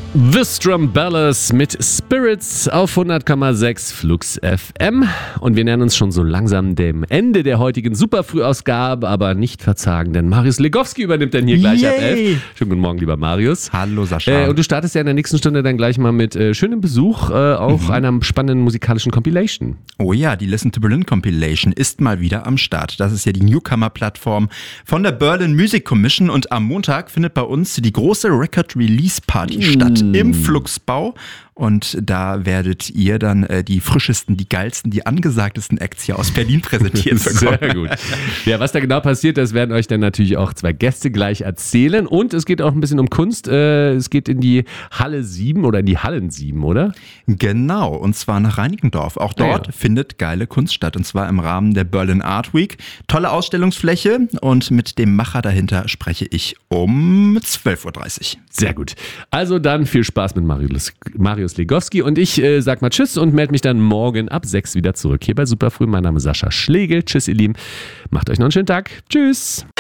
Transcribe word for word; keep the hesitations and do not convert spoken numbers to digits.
The Strumbellas mit Spirits auf hundert Komma sechs Flux F M. Und wir nähern uns schon so langsam dem Ende der heutigen Superfrühausgabe, aber nicht verzagen, denn Marius Legowski übernimmt dann hier gleich Yay. ab elf. Schönen guten Morgen, lieber Marius. Hallo Sascha. Äh, und du startest ja in der nächsten Stunde dann gleich mal mit äh, schönem Besuch, äh, auch mhm. einer spannenden musikalischen Compilation. Oh ja, die Listen to Berlin Compilation ist mal wieder am Start. Das ist ja die Newcomer-Plattform von der Berlin Music Commission und am Montag findet bei uns die große Record Release Party mm. statt im Fluxbau. Und da werdet ihr dann äh, die frischesten, die geilsten, die angesagtesten Acts hier aus Berlin präsentiert bekommen. Sehr gut. Ja, was da genau passiert, das werden euch dann natürlich auch zwei Gäste gleich erzählen. Und es geht auch ein bisschen um Kunst. Äh, es geht in die Halle sieben oder in die Hallen sieben, oder? Genau, und zwar nach Reinickendorf. Auch dort ja. findet geile Kunst statt. Und zwar im Rahmen der Berlin Art Week. Tolle Ausstellungsfläche. Und mit dem Macher dahinter spreche ich um zwölf Uhr dreißig. Sehr gut. Also dann viel Spaß mit Marius, Marius Legowski und ich äh, sag mal Tschüss und melde mich dann morgen ab sechs wieder zurück hier bei Superfrüh. Mein Name ist Sascha Schlegel. Tschüss, ihr Lieben. Macht euch noch einen schönen Tag. Tschüss.